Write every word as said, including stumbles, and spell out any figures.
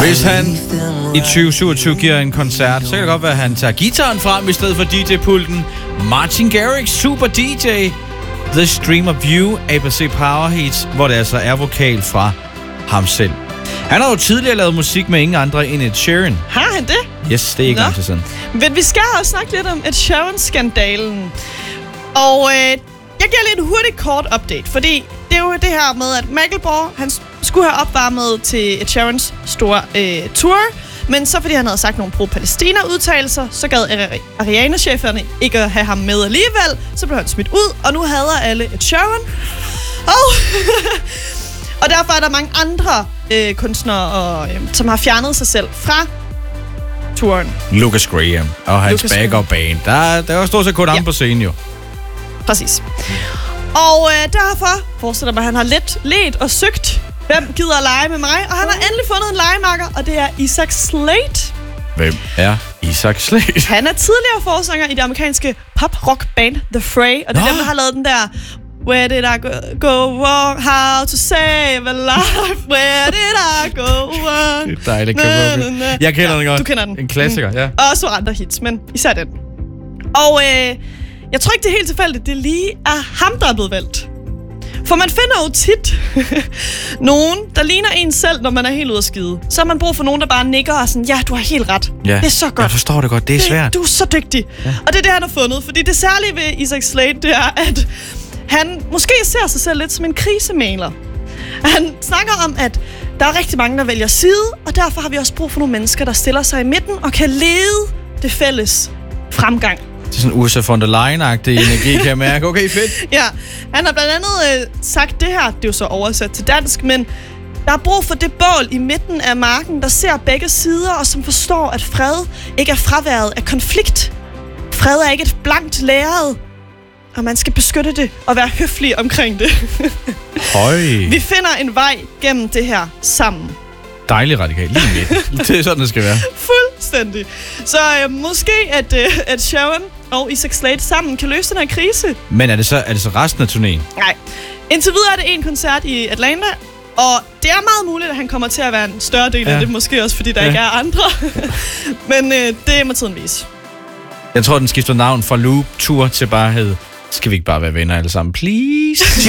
Hvis han i tyve syvogtyve giver en koncert, så kan det godt være, at han tager gitaren frem i stedet for D J-pulten. Martin Garrix, super D J. The Stream of You, A B C Power Hits, hvor det altså er vokal fra ham selv. Han har jo tidligere lavet musik med ingen andre end Ed Sheeran. Har han det? Yes, det er ikke lang tid siden. Men vi skal også snakke lidt om Ed Sheeran-skandalen. Og øh, jeg giver lidt en hurtigt kort update, fordi det er jo det her med, at Macklemore, han skulle have opvarmet til Ed Sheerans store øh, tour, men så fordi han havde sagt nogle pro-Palæstina-udtalelser, så gad Ariana-cheferne ikke at have ham med alligevel, så blev han smidt ud, og nu hader alle Ed Sheeran. Og, og derfor er der mange andre øh, kunstnere, og, øh, som har fjernet sig selv fra turen. Lucas Graham og hans Lucas backup band. Der, der var stort set kun ham ja. på scenen jo. Præcis. Og øh, derfor forestiller mig, at han har lidt let og søgt, hvem gider at lege med mig, og han har endelig fundet en legemakker, og det er Isaac Slade. Hvem er Isaac Slade? Han er tidligere forsanger i det amerikanske pop-rock-band The Fray, og det er dem, der har lavet den der Where did I go, go wrong? How to save a life? Where did I go wrong? Det er dejligt. Jeg kender ja, den godt. Du kender den. En klassiker, ja. Og også andre hits, men især den. Og øh, jeg tror ikke, det er helt tilfældigt. Det er lige er ham, der er blevet valgt. For man finder jo tit nogen, der ligner en selv, når man er helt ude at skide. Så har man brug for nogen, der bare nikker og sådan, ja, du har helt ret. Ja. Det er så godt. Jeg forstår det godt. Det er svært. Du er så dygtig. Ja. Og det er det, han har fundet. Fordi det særlige ved Isaac Slade, det er, at han måske ser sig selv lidt som en krisemaler. Han snakker om, at der er rigtig mange, der vælger side, og derfor har vi også brug for nogle mennesker, der stiller sig i midten og kan lede det fælles fremgang. Det er sådan Ursula von der Leyen-agtig energi, kan jeg mærke. Okay, fedt. Ja, han har blandt andet øh, sagt det her, det er jo så oversat til dansk, men der er brug for det bål i midten af marken, der ser begge sider, og som forstår, at fred ikke er fraværet af konflikt. Fred er ikke et blankt lærred, og man skal beskytte det og være høflig omkring det. Høj. Vi finder en vej gennem det her sammen. Dejlig radikal, lige midt. Det er sådan, det skal være. Fuldstændig. Så øh, måske, at, øh, at Sheeran og Isaac Slade sammen kan løse den her krise. Men er det så, er det så resten af turnéen? Nej. Indtil videre er det en koncert i Atlanta, og det er meget muligt, at han kommer til at være en større del ja. af det. Måske også, fordi der ja. ikke er andre. Men øh, det må tiden vise. Jeg tror, den skifter navn fra Loop Tour til bare hed, skal vi ikke bare være venner alle sammen, please?